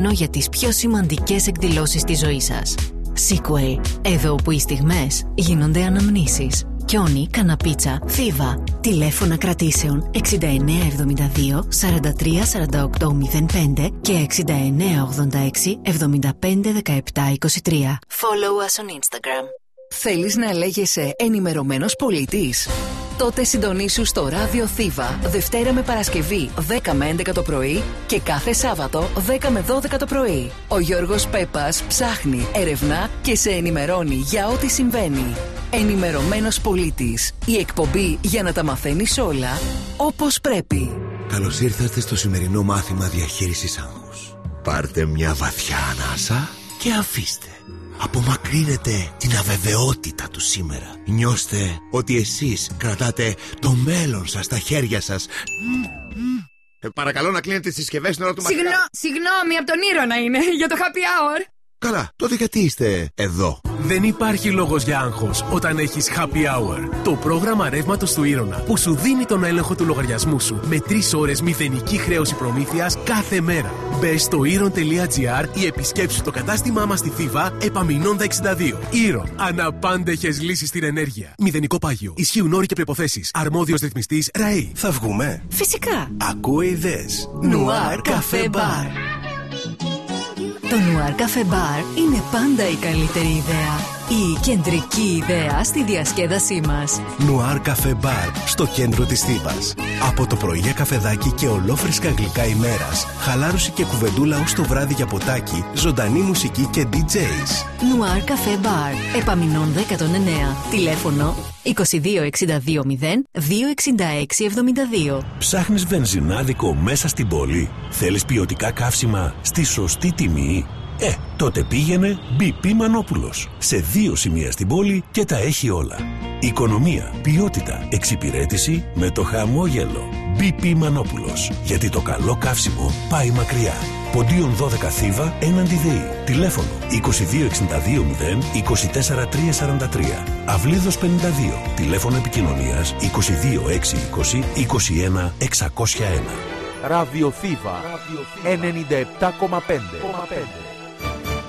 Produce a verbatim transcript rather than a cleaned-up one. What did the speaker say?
για τις πιο σημαντικές εκδηλώσεις της ζωής σας. Sequay, εδώ που οι στιγμές γίνονται αναμνήσεις. Κιόνι, Καναπίτσα, Θήβα. Τηλέφωνα κρατήσεων εξήντα εννέα εβδομήντα δύο σαράντα τρία σαράντα οκτώ μηδέν πέντε και εξήντα εννέα ογδόντα έξι εβδομήντα πέντε δεκαεπτά είκοσι τρία. Follow us on Instagram. Θέλεις να λέγεσαι ενημερωμένος πολίτης? Τότε συντονίσου στο ράδιο Θήβα Δευτέρα με Παρασκευή δέκα με έντεκα το πρωί και κάθε Σάββατο δέκα με δώδεκα το πρωί. Ο Γιώργος Πέπας ψάχνει, ερευνά και σε ενημερώνει για ό,τι συμβαίνει. Ενημερωμένος πολίτης. Η εκπομπή για να τα μαθαίνεις όλα όπως πρέπει. Καλώς ήρθατε στο σημερινό μάθημα διαχείρισης άγχους. Πάρτε μια βαθιά ανάσα και αφήστε. Απομακρύνετε την αβεβαιότητα του σήμερα. Νιώστε ότι εσείς κρατάτε το μέλλον σας στα χέρια σας. Ε, παρακαλώ να κλείνετε τις συσκευές στην ώρα του μαθήματος. Συγγνώ, συγγνώμη, από τον Ήρωνα είναι, για το happy hour. Καλά, τότε γιατί είστε εδώ? Δεν υπάρχει λόγος για άγχος όταν έχεις Happy Hour. Το πρόγραμμα ρεύματος του Ήρωνα που σου δίνει τον έλεγχο του λογαριασμού σου με τρεις ώρες μηδενική χρέωση προμήθειας κάθε μέρα. Μπες στο ήρων τελεία τζι άρ ή επισκέψου το κατάστημά μας στη Θήβα Επαμεινώντα εξήντα δύο. Ήρων. Αναπάντεχες λύσεις στην ενέργεια. Μηδενικό πάγιο. Ισχύουν όροι και προϋποθέσεις. Αρμόδιος ρυθμιστής ΡΑΗ. Θα βγούμε? Φυσικά. Ακούω ιδέες. Νουάρ Καφέ Μπαρ. Το Νουάρ Καφέ Μπαρ είναι πάντα η καλύτερη ιδέα. Η κεντρική ιδέα στη διασκέδασή μας. Νουάρ Καφέ Μπαρ στο κέντρο της Θήβας. Από το πρωί για καφεδάκι και ολόφρεσκα γλυκά ημέρας. Χαλάρωση και κουβεντούλα ως το βράδυ για ποτάκι. Ζωντανή μουσική και ντι τζέις. Νουάρ Καφέ Μπαρ. Επαμεινώντα εκατόν εννέα. Τηλέφωνο είκοσι δύο εξήντα δύο μηδέν δύο εξήντα έξι εβδομήντα δύο. Ψάχνεις βενζινάδικο μέσα στην πόλη? Θέλεις ποιοτικά καύσιμα στη σωστή τιμή? Ε, τότε πήγαινε μπι πι Μανόπουλος. Σε δύο σημεία στην πόλη και τα έχει όλα. Οικονομία, ποιότητα, εξυπηρέτηση με το χαμόγελο. μπι πι Μανόπουλος. Γιατί το καλό καύσιμο πάει μακριά. Ποντίων δώδεκα Θήβα έναντι ΔΕΗ. Τηλέφωνο είκοσι δύο εξήντα δύο μηδέν είκοσι τέσσερα τριακόσια σαράντα τρία. Αυλίδος πενήντα δύο. Τηλέφωνο επικοινωνίας είκοσι δύο εξακόσια είκοσι είκοσι ένα εξακόσια ένα. Ράδιο Θήβα ενενήντα επτά κόμμα πέντε.